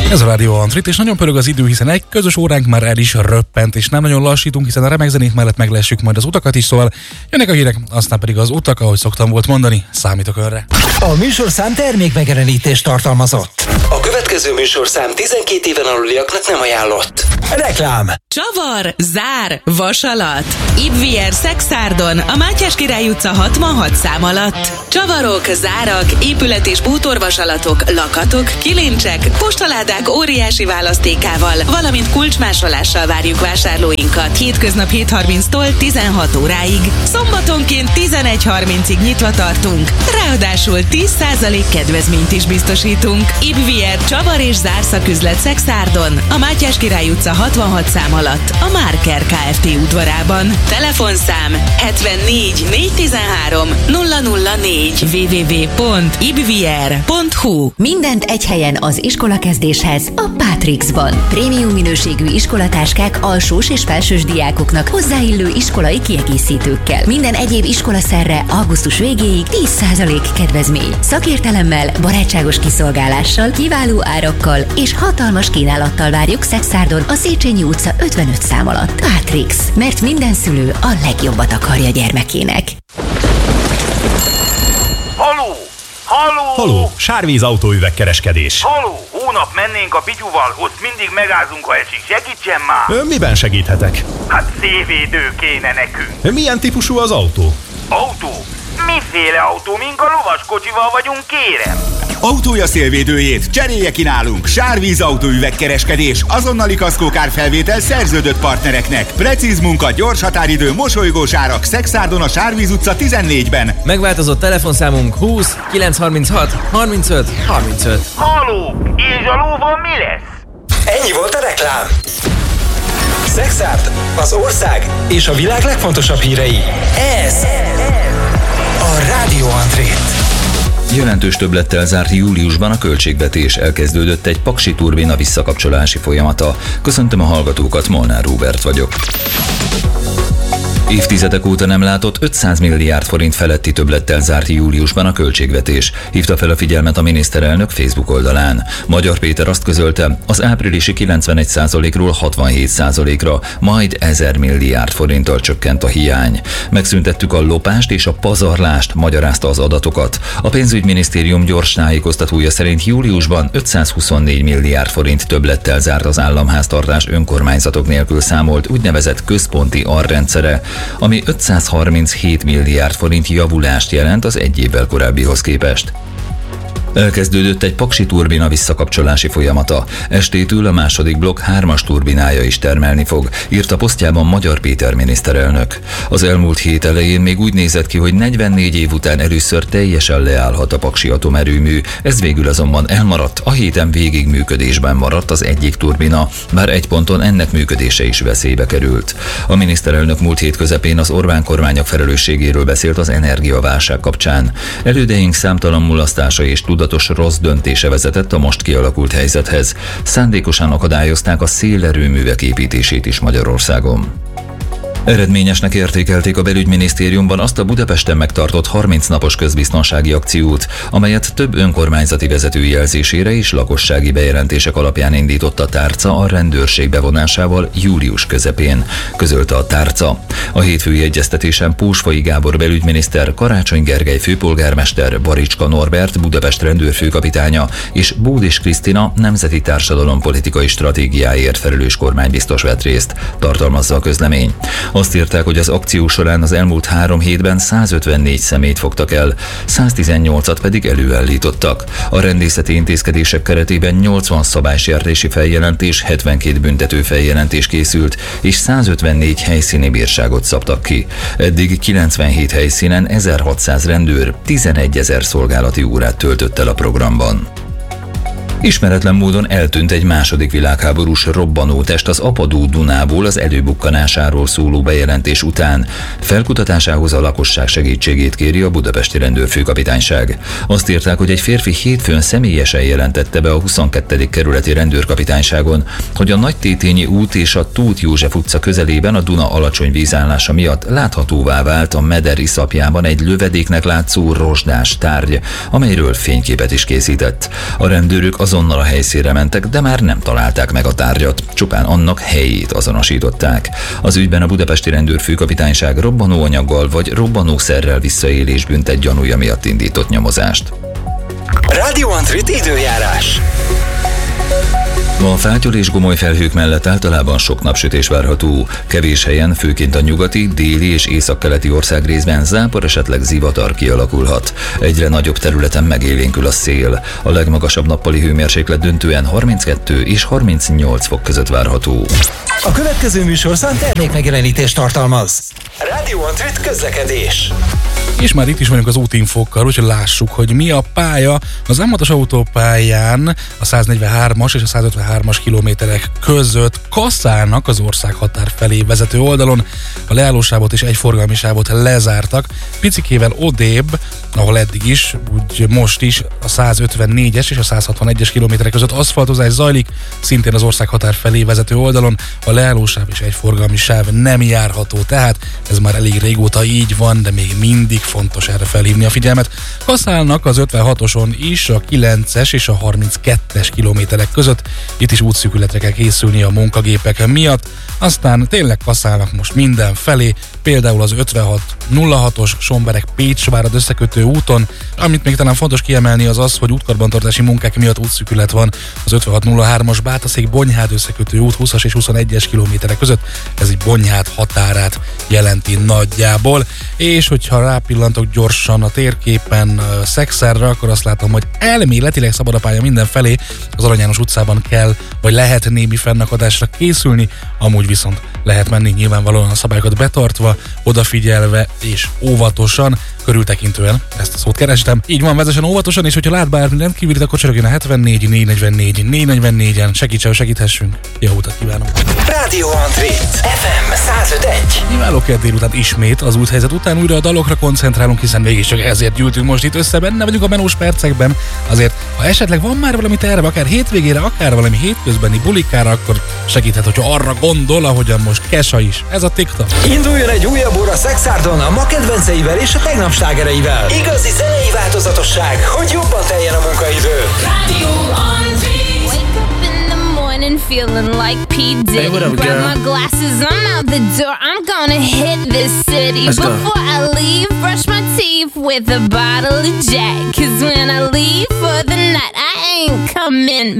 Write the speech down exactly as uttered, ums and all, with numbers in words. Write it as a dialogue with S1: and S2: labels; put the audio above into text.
S1: Ez a Rádió Antrit, és nagyon pörög az idő, hiszen egy közös óránk már el is röppent, és nem nagyon lassítunk, hiszen a remek zenék mellett meglessük majd az utakat is, szóval jönnek a hírek, aztán pedig az utak, ahogy szoktam volt mondani, számítok önre.
S2: A műsorszám termékmegjelenítést tartalmazott.
S3: A következő műsorszám tizenkét éven aluliaknak nem ajánlott.
S2: Reklám.
S4: Csavar, zár, vasalat. Ibvier Szexárdon, a Mátyás Király utca hatvanhat szám alatt. Csavarok, zárak, épület- és bútorvasalatok, lakatok, kilincsek, postaládák óriási választékával, valamint kulcsmásolással várjuk vásárlóinkat. Hétköznap hét harminctól tizenhat óráig. Szombatonként tizenegy harmincig nyitva tartunk. Ráadásul tíz százalék kedvezményt is biztosítunk. Ibvier Csavar és zárszaküzlet Szexárdon, a Mátyás Király utca hatvanhat szám alatt, a Márker Kft. Udvarában. Telefonszám hetvennégy négyszáztizenhárom nulla nulla négy double-u double-u double-u pont ibvier pont hu.
S5: Mindent egy helyen az iskolakezdéshez a Pátrixban. Prémium minőségű iskolatáskák alsós és felsős diákoknak hozzáillő iskolai kiegészítőkkel. Minden egyéb iskolaszerre augusztus végéig tíz százalék kedvezmény. Szakértelemmel, barátságos kiszolgálással, kiváló árakkal és hatalmas kínálattal várjuk Szexárdon a Széchenyi utca ötvenöt szám alatt. Pátrix, mert minden szülő a legjobbat akarja gyermekének.
S6: Haló! Haló!
S7: Haló, Sárvíz autóüvegkereskedés.
S6: Haló! Hónap mennénk a Pityuval, ott mindig megázunk, ha esik. Segítsen már!
S7: Ön miben segíthetek?
S6: Hát szévédő kéne nekünk.
S7: Milyen típusú az autó?
S6: Autó? Miféle autó? Mink a lovaskocsival vagyunk, kérem?
S8: Autója szélvédőjét cserélje ki nálunk. Sárvíz autóüvegkereskedés, azonnali kaszkókárfelvétel szerződött partnereknek. Precíz munka, gyors határidő, mosolygós árak. Szexárdon a Sárvíz utca tizennégyben.
S9: Megváltozott telefonszámunk húsz kilencszázharminchat harmincöt harmincöt.
S6: Haló! És a lóval mi lesz?
S2: Ennyi volt a reklám. Szexárd, az ország és a világ legfontosabb hírei. Ez a Rádió Antrit.
S10: Jelentős többlettel zárt júliusban a költségvetés, elkezdődött egy paksi turbina visszakapcsolási folyamata. Köszöntöm a hallgatókat, Molnár Róbert vagyok. Évtizedek óta nem látott ötszáz milliárd forint feletti többlettel zárt júliusban a költségvetés, hívta fel a figyelmet a miniszterelnök Facebook oldalán. Magyar Péter azt közölte, az áprilisi kilencvenegy százalékról hatvanhét százalékra, majd ezer milliárd forinttal csökkent a hiány. Megszüntettük a lopást és a pazarlást, magyarázta az adatokat. A pénzügyminisztérium gyors tájékoztatója szerint júliusban ötszázhuszonnégy milliárd forint többlettel zárt az államháztartás önkormányzatok nélkül számolt úgynevezett központi arrendszere, ami ötszázharminchét milliárd forint javulást jelent az egy évvel korábbihoz képest. Elkezdődött egy paksi turbina visszakapcsolási folyamata. Estétől a második blokk hármas turbinája is termelni fog, írta posztjában Magyar Péter miniszterelnök. Az elmúlt hét elején még úgy nézett ki, hogy negyvennégy év után először teljesen leállhat a paksi atomerőmű, ez végül azonban elmaradt, a héten végig működésben maradt az egyik turbina, bár egy ponton ennek működése is veszélybe került. A miniszterelnök múlt hét közepén az Orbán kormányok felelősségéről beszélt az energiaválság kapcsán. Elődeink számtalan mulasztása és tudat rossz döntése vezetett a most kialakult helyzethez. Szándékosan akadályozták a szélerőművek építését is Magyarországon. Eredményesnek értékelték a belügyminisztériumban azt a Budapesten megtartott harminc napos közbiztonsági akciót, amelyet több önkormányzati vezető jelzésére és lakossági bejelentések alapján indított a tárca a rendőrség bevonásával július közepén, közölte a tárca. A hétfői egyeztetésen Pósfai Gábor belügyminiszter, Karácsony Gergely főpolgármester, Baricska Norbert Budapest rendőrfőkapitánya és Bódis Krisztina nemzeti társadalompolitikai stratégiáért felelős kormánybiztos vett részt, tartalmazza a közlemény. Azt írták, hogy az akció során az elmúlt három hétben százötvennégy személyt fogtak el, száztizennyolcat pedig előállítottak. A rendészeti intézkedések keretében nyolcvan szabálysértési feljelentés, hetvenkét büntető feljelentés készült, és százötvennégy helyszíni bírságot szabtak ki. Eddig kilencvenhét helyszínen ezerhatszáz rendőr tizenegyezer szolgálati órát töltött el a programban. Ismeretlen módon eltűnt egy második világháborús robbanótest az Apadó Dunából az előbukkanásáról szóló bejelentés után. Felkutatásához a lakosság segítségét kéri a budapesti rendőrfőkapitányság. Azt írták, hogy egy férfi hétfőn személyesen jelentette be a huszonkettedik kerületi rendőrkapitányságon, hogy a Nagytétényi út és a Tóth József utca közelében a Duna alacsony vízállása miatt láthatóvá vált a meder iszapjában egy lövedéknek látszó rozsdás tárgy, amelyről fényképet is készített. A rendőrök azon azonnal a helyszínre mentek, de már nem találták meg a tárgyat, csupán annak helyét azonosították. Az ügyben a budapesti rendőrfőkapitányság robbanóanyaggal vagy robbanószerrel visszaélés büntet gyanúja miatt indított nyomozást.
S3: Radio Antrit időjárás.
S10: A fátyol és gomoly felhők mellett általában sok napsütés várható. Kevés helyen, főként a nyugati, déli és északkeleti országrészben zápor, esetleg zivatar kialakulhat. Egyre nagyobb területen megélénkül a szél. A legmagasabb nappali hőmérséklet döntően harminckettő és harmincnyolc fok között várható.
S2: A következő műsorszám termékmegjelenítést tartalmaz. Radio Antrit közlekedés.
S1: És már itt is vagyunk az útinfokkal, úgyhogy lássuk, hogy mi a pálya. Az M hatos autópályán a száznegyvenhármas és a százötvenhármas kilométerek között kasszálnak az országhatár felé vezető oldalon. A leállósávot és egy forgalmi sávot lezártak. Picikével odébb, ahol eddig is, úgy most is a százötvennégyes és a százhatvanegyes kilométerek között aszfaltozás zajlik, szintén az országhatár felé vezető oldalon. A leállósáv és egy forgalmi sáv nem járható, tehát ez már elég régóta így van, de még mindig fontos erre felhívni a figyelmet. Kaszálnak az ötvenhatoson is a kilences és a harminckettes kilométerek között, itt is útszűkületre kell készülni a munkagépek miatt, aztán tényleg kaszálnak most mindenfelé, például az ötvenhat nulla hatos Sombereg-Pécsvárad összekötő úton. Amit még talán fontos kiemelni az az, hogy útkarbantartási munkák miatt útszűkület van az ötvenhat nulla hármas Bátaszék-Bonyhád összekötő út huszas és huszonegyes kilométerek között, ez így Bonyhád határát jelenti nagyjából, és hogyha rápillantok gyorsan a térképen uh, Szexárra, akkor azt látom, hogy elméletileg szabad a pálya mindenfelé, az Arany János utcában kell, vagy lehet némi fennakadásra készülni, amúgy viszont lehet menni nyilvánvalóan a szabályokat betartva, odafigyelve és óvatosan, körültekintően, ezt a szót kerestem. Így van, vezessen óvatosan, és hogyha lát bármi rendkívülit, akkor csörögjön a hetvennégy négy negyvennégy négy negyvennégyen, segítsen, segíthessünk. Jó utat kívánunk!
S3: Radio Antrit ef em száz öt egy.
S1: Nyilvánvaló kell délután ismét az úthelyzet után újra a dalokra koncentrálunk, hiszen mégiscsak ezért gyűltünk most itt össze, benne vagyunk a menós percekben. Azért, ha esetleg van már valami terve, akár hétvégére, akár valami hétközbeni bulikára, akkor segíthet, hogyha arra gondol, ahogyan most Kesa is. Ez a TikTok.
S2: Induljon egy újabb óra Szexárdon a ma kedvenceivel és a tegnap slágereivel.
S3: Igazi zenei változatosság, hogy jobban teljen a munkaidő.
S11: Radio Antrit. Wake up in the morning feeling like P. Diddy.
S9: Hey, what up,
S11: Grab
S9: girl?
S11: my glasses, I'm out the door. I'm gonna hit this city.
S9: Let's go.
S11: Before I leave, brush my teeth with a bottle of Jack. Cause when I leave for the night, I ain't coming